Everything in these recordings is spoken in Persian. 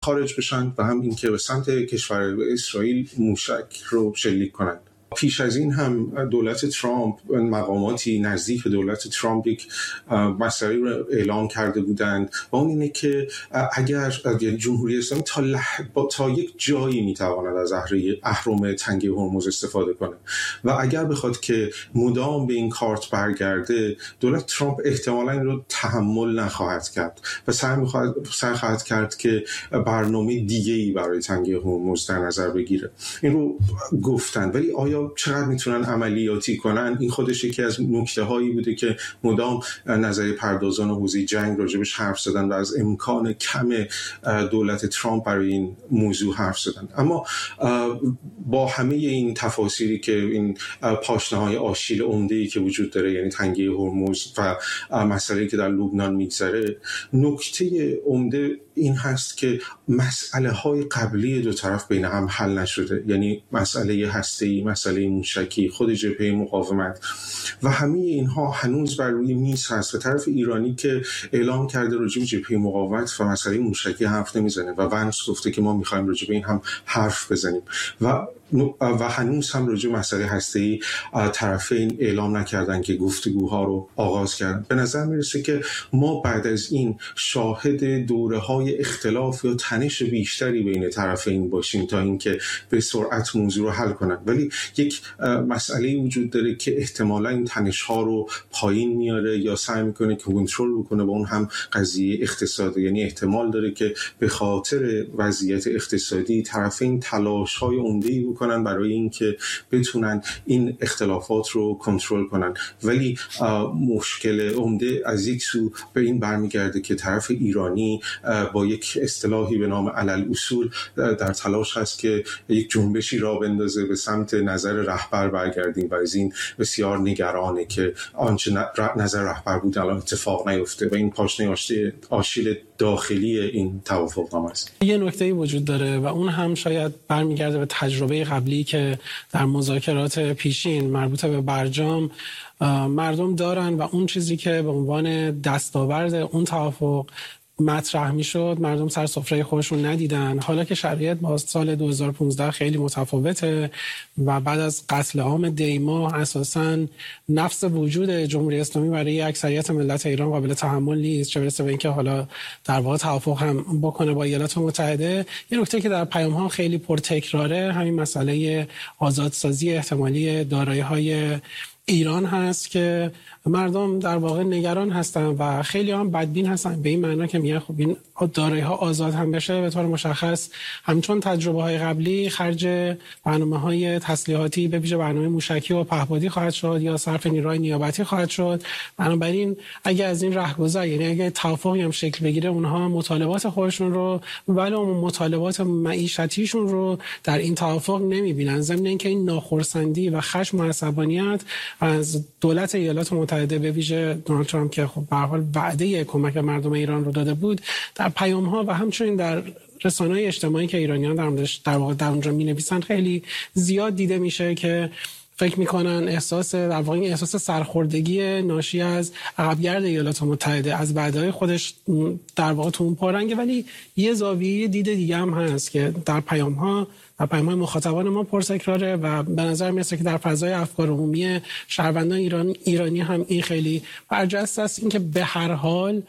خارج بشن و هم اینکه به سمت کشور اسرائیل موشک رو شلیک کنند. پیش از این هم دولت ترامپ، مقاماتی نزدیک به دولت ترامپ یک مسئله رو اعلام کرده بودند و اون اینه که اگر جمهوری اسلامی تا یک جایی میتواند از اهرم تنگه هرمز استفاده کنه و اگر بخواد که مدام به این کارت برگرده، دولت ترامپ احتمالاً این رو تحمل نخواهد کرد و سعی خواهد کرد که برنامه دیگه‌ای برای تنگه هرمز در نظر بگیره. این رو گفتن، ولی آیا چقدر میتونن عملیاتی کنن؟ این خودش یکی از نکته هایی بوده که مدام نظریه پردازان حوزه جنگ راجبش حرف زدن و از امکان کم دولت ترامپ برای این موضوع حرف زدن. اما با همه این تفاصیلی که این پاشنه‌های آشیل عمده‌ای که وجود داره، یعنی تنگه هرمز و مسئله‌ای که در لبنان میگذره، نکته عمده این هست که مسئله های قبلی دو طرف بین هم حل نشده، یعنی مسئله هسته‌ای، مسئله موشکی، خود جبهه مقاومت و همه اینها هنوز بر روی میز هست و طرف ایرانی که اعلام کرده راجع به جبهه مقاومت و مسئله موشکی حرف نمیزنه و ونس گفته که ما میخوایم راجع به این هم حرف بزنیم و هنوز هم راجع به مسئله هسته‌ای طرفین اعلام نکردن که گفتگوها رو آغاز کردن. به نظر میرسه که ما بعد از این شاهد دوره‌های اختلاف یا تنش بیشتری بین طرفین باشیم تا اینکه به سرعت موضوع رو حل کنن. ولی یک مسئله وجود داره که احتمالاً این تنش‌ها رو پایین میاره یا سعی میکنه که کنترل بکنه، با اون هم قضیه اقتصادی، یعنی احتمال داره که به خاطر وضعیت اقتصادی طرفین تلاش‌های عمده‌ای کنن برای اینکه بتونن این اختلافات رو کنترل کنن. ولی مشکل عمده از یک سو به این برمیگرده که طرف ایرانی با یک اصطلاحی به نام علل اصول در تلاش هست که یک جنبشی را بندازه به سمت نظر رهبر برگردیم و از این بسیار نگرانه که آنچه نظر رهبر بود الان اتفاق نیفته و این پاشنه آشیل داخلی این توافقنامه است. یه نکته‌ای وجود داره و اون هم شاید برمیگرده به تجربه قبلی که در مذاکرات پیشین مربوط به برجام مردم دارن و اون چیزی که به عنوان دستاورد اون توافق مطرح میشد مردم سر سفره خودشون ندیدن. حالا که شرایط با سال 2015 خیلی متفاوته و بعد از قتل عام دیما اساساً نفس وجود جمهوری اسلامی برای اکثریت ملت ایران قابل تحمل نیست، چه برسه به اینکه حالا در واقع توافق هم بکنه با ایالات متحده. یه نکته که در پیام ها خیلی پرتکراره همین مسئله آزادسازی احتمالی دارایی‌های ایران هست که مردم در واقع نگران هستن و خیلی هم بدبین هستن به این معنی که میگن خب این دارایی‌ها آزاد هم بشه به طور مشخص همچون تجربه‌های قبلی خرج برنامه‌های تسلیحاتی به ویژه برنامه موشکی و پهپادی خواهد شد یا صرف نیروهای نیابتی خواهد شد. بنابراین اگه از این راهگذر، یعنی اگه توافقی هم شکل بگیره، اونها مطالبات خودشون رو ولی مطالبات معیشتیشون رو در این توافق نمی‌بینن، ضمن اینکه این ناخرسندی و خشم و عصبانیت از دولت ایالات متحده به ویژه دونالد ترامپ که خب به هر حال وعده کمک مردم ایران رو داده بود، در پیام‌ها و همچنین در رسانه‌های اجتماعی که ایرانیان در واقع در اونجا می‌نویسن خیلی زیاد دیده میشه که فکر میکنن احساس سرخوردگی ناشی از عقبگرد ایالات متحده از وعده‌های خودش در واقع تو اون پارنگه. ولی یه زاویه دید دیگه هم هست که در پیام‌های مخاطبان ما پرتکراره و به نظر میاد که در فضای افکار عمومی شهروندان ایرانی هم این خیلی برجسته است، اینکه به هر حال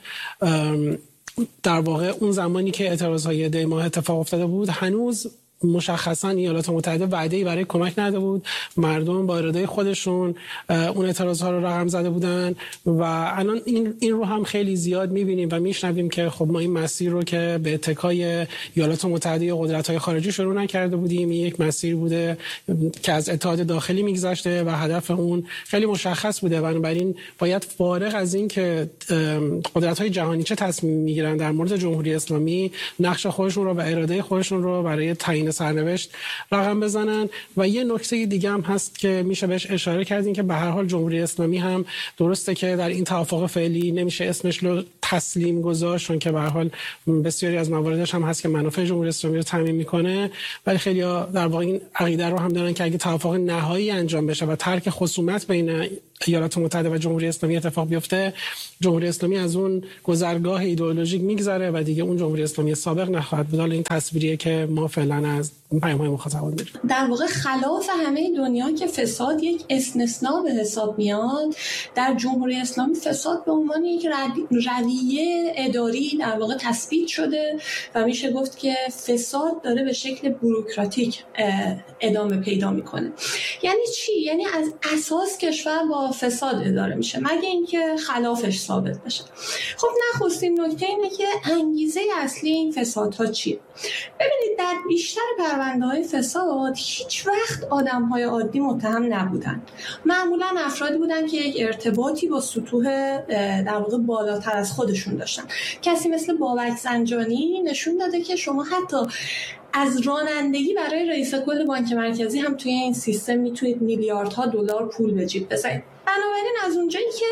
در واقع اون زمانی که اعتراضهای دی ماه اتفاق افتاده بود هنوز مشخصا ایالات متحده وعده‌ای برای کمک نداده بود. مردم با اراده خودشون اون اعتراضها رو رقم زده بودن و الان این رو هم خیلی زیاد می‌بینیم و میشنویم که خب ما این مسیر رو که به اتکای ایالات متحده یا قدرت‌های خارجی شروع نکرده بودیم، این یک مسیر بوده که از اتحاد داخلی میگذشته و هدف اون خیلی مشخص بوده. بنابراین باید فارغ از این که قدرت‌های جهانی چه تصمیم میگیرن در مورد جمهوری اسلامی، نقش خودشون رو و اراده خودشون رو برای تعیین سرنوشت رقم بزنن. و یه نکته دیگه هم هست که میشه بهش اشاره کردین که به هر حال جمهوری اسلامی هم درسته که در این توافق فعلی نمیشه اسمش رو تسلیم گذاشت، چون که به هر حال بسیاری از مواردش هم هست که منافع جمهوری اسلامی رو تامین میکنه، ولی خیلی‌ها در واقع این عقیده رو هم دارن که اگه توافق نهایی انجام بشه و ترک خصومت بین ایالات متحده و جمهوری اسلامی اتفاق بیفته، جمهوری اسلامی از اون گذرگاه ایدئولوژیک میگذره و دیگه اون جمهوری اسلامی سابق نخواهد بود. این تصویریه که ما فعلا از پیام‌های مخاطبان داریم. در واقع خلاف همه دنیا که فساد یک استثناء به حساب میاد، در جمهوری اسلامی فساد به عنوان یک رویه اداری در واقع تثبیت شده و میشه گفت که فساد داره به شکل بوروکراتیک ادامه پیدا میکنه. یعنی چی؟ یعنی از اساس کشور با فساد اداره میشه مگه اینکه خلافش ثابت بشه. خب نخستین نکته اینه که انگیزه اصلی این فسادها چیه؟ ببینید در بیشتر پرونده‌های فساد هیچ وقت آدم‌های عادی متهم نبودن. معمولاً افرادی بودن که یک ارتباطی با سطوح در واقع بالاتر از خودشون داشتن. کسی مثل بابک زنجانی نشون داده که شما حتی از رانندگی برای رئیس کل بانک مرکزی هم توی این سیستم میتونید میلیاردها دلار پول به جیب بزنید. بنابراین از اونجایی که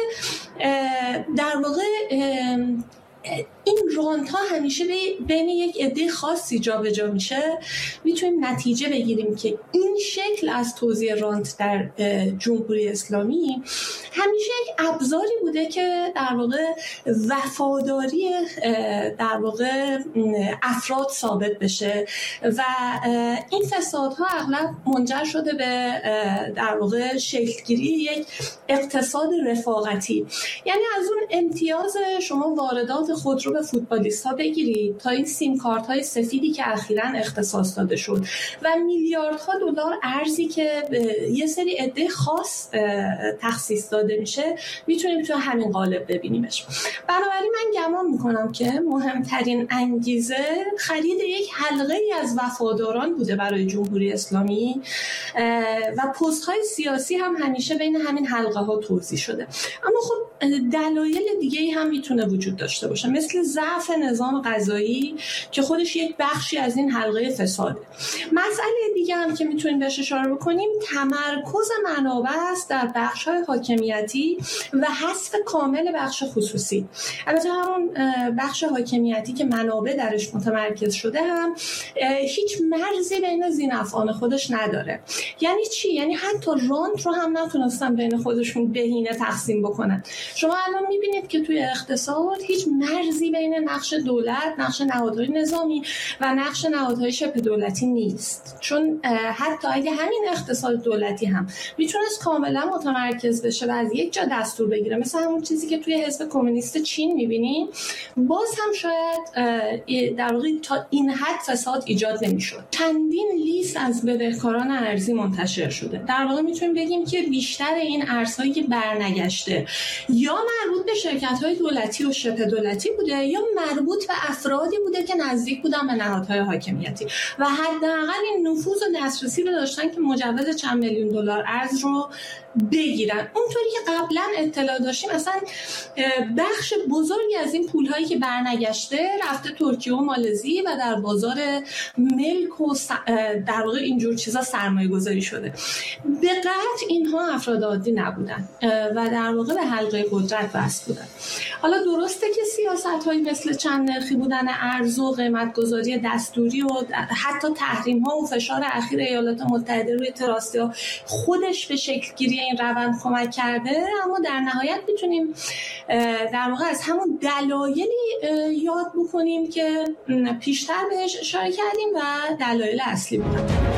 در واقع این رانت ها همیشه بین یک عده خاصی جابجا میشه، میتونیم نتیجه بگیریم که این شکل از توزیع رانت در جمهوری اسلامی همیشه یک ابزاری بوده که در واقع وفاداری در واقع افراد ثابت بشه و این فسادها اغلب منجر شده به در واقع شکلگیری یک اقتصاد رفاقتی. یعنی از اون امتیاز شما واردات خودرو به فوتبالیست‌ها بگیرید تا این سیم کارت‌های سفیدی که اخیراً اختصاص داده شد و میلیاردها دلار ارزی که یه سری عده خاص تخصیص داده میشه میتونیم تو همین قالب ببینیمش. بنابراین من گمان میکنم که مهمترین انگیزه خرید یک حلقه‌ای از وفاداران بوده برای جمهوری اسلامی و پست‌های سیاسی هم همیشه بین همین حلقه‌ها توزیع شده. اما خب دلایل دیگه‌ای هم میتونه وجود داشته باشه، مثل ضعف نظام قضایی که خودش یک بخشی از این حلقه فساده. مسئله دیگه هم که میتونیم بهش اشاره بکنیم تمرکز منابع است در بخش‌های حاکمیتی و حذف کامل بخش خصوصی. البته همون بخش حاکمیتی که منابع درش متمرکز شده هم هیچ مرزی بین ذی‌نفعان خودش نداره. یعنی چی؟ یعنی حتی رانت رو هم نتونستن بین خودشون بهینه تقسیم بکنن. شما الان میبینید که توی اقتصاد هیچ مرزی بین نقش دولت، نقش نهادهای نظامی و نقش نهادهای شبه دولتی نیست. چون حتی اگه همین اقتصاد دولتی هم میتونست کاملا متمرکز بشه و از یک جا دستور بگیره، مثل همون چیزی که توی حزب کمونیست چین میبینیم، باز هم شاید در واقع تا این حد فساد ایجاد نمیشد. چندین لیست از بدهکاران ارزی منتشر شده. در واقع میتونیم بگیم که بیشتر این ارزهایی که برنگشته یا مربوط به شرکت‌های دولتی و شبه دولتی بوده یا مربوط به افرادی بوده که نزدیک بودن به نهادهای حاکمیتی و حداقل این نفوذ و دسترسی رو داشتن که مجوز چند میلیون دلار ارز رو بگیرن. اونطوری که قبلا اطلاع داشتیم اصلا بخش بزرگی از این پول‌هایی که برنگشته رفته ترکیه و مالزی و در بازار ملک و در واقع اینجور چیزا سرمایه گذاری شده. به قطع اینها افراد عادی نبودن و در واقع به حلقه قدرت وصل بودن. حالا درسته که سیاست‌هایی مثل چند نرخی بودن ارز و قیمت‌گذاری دستوری و حتی تحریم‌ها و فشار اخیر ایالات متحده روی تراستیا خودش به شکل‌گیری این روند کمک کرده، اما در نهایت میتونیم در واقع از همون دلایلی یاد بکنیم که پیشتر بهش اشاره کردیم و دلایل اصلی بودن.